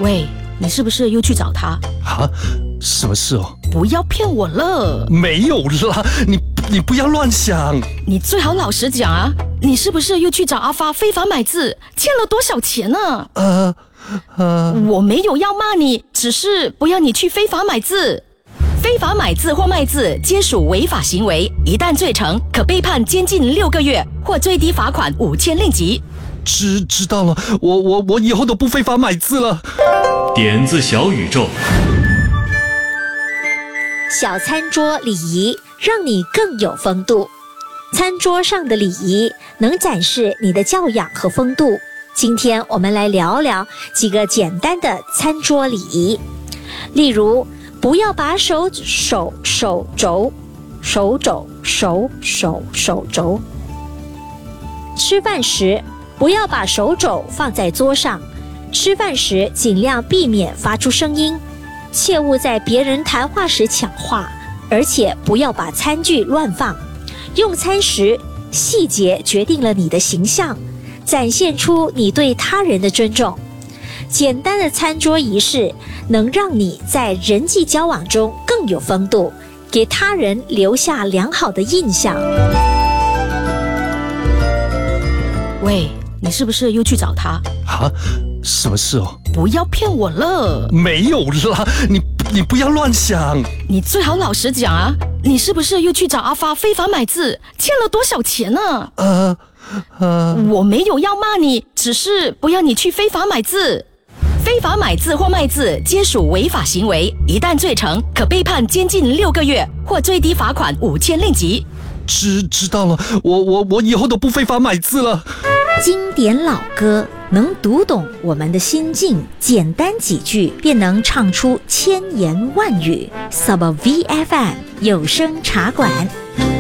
喂，你是不是又去找他？ 啊，什么事哦？ 不要骗我了！ 没有啦，你不要乱想。 你最好老实讲啊，你是不是又去找阿发非法买字，欠了多少钱呢？我没有要骂你，只是不要你去非法买字。非法买字或卖字皆属违法行为，一旦罪成，可被判监禁6个月或最低罚款5000令吉。 知道了，我以后都不非法买字了。 点子小宇宙， 小餐桌礼仪让你更有风度。餐桌上的礼仪能展示你的教养和风度。今天我们来聊聊几个简单的餐桌礼仪，例如不要把手肘。吃饭时不要把手肘放在桌上，吃饭时尽量避免发出声音，切勿在别人谈话时抢话，而且不要把餐具乱放。用餐时，细节决定了你的形象，展现出你对他人的尊重。简单的餐桌仪式能让你在人际交往中更有风度，给他人留下良好的印象。 喂，你是不是又去找他？ 啊，什么事哦？ 不要骗我了！ 没有啦，你不要乱想。 你最好老实讲啊，你是不是又去找阿发非法买字，欠了多少钱呢？我没有要骂你，只是不要你去非法买字。非法买字或卖字皆属违法行为，一旦罪成，可被判监禁6个月或最低罚款5000令吉。 知道了，我以后都不非法买字了。 经典老歌能读懂我们的心境，简单几句便能唱出千言万语。Sub VFM 有声茶馆。